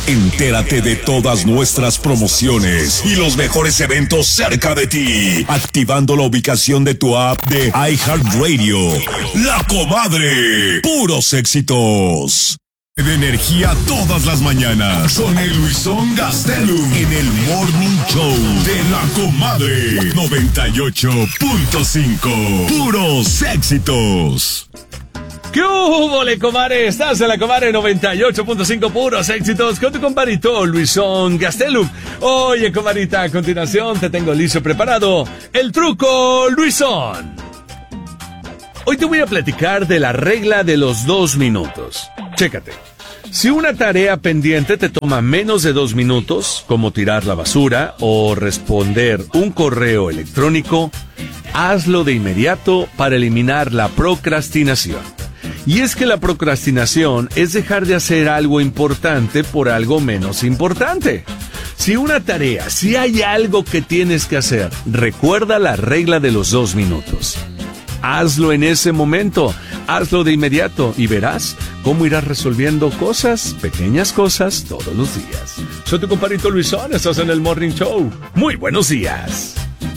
Entérate de todas nuestras promociones y los mejores eventos cerca de ti, activando la ubicación de tu app de iHeartRadio. La Comadre, puros éxitos. De energía todas las mañanas con el Luisón Gastelum en el Morning Show de La Comadre 98.5. Puros éxitos. ¿Qué hubo, comadre? Estás en La Comadre 98.5, puros éxitos con tu compadrito Luisón Gastelum. Oye, comadrita, a continuación te tengo listo preparado el truco Luisón. Hoy te voy a platicar de la regla de los 2 minutos. Chécate. Si una tarea pendiente te toma menos de 2 minutos, como tirar la basura o responder un correo electrónico, hazlo de inmediato para eliminar la procrastinación. Y es que la procrastinación es dejar de hacer algo importante por algo menos importante. Si hay algo que tienes que hacer, recuerda la regla de los 2 minutos. Hazlo en ese momento, hazlo de inmediato y verás cómo irás resolviendo pequeñas cosas todos los días. Soy tu compadrito Luisón, estás en el Morning Show. Muy buenos días.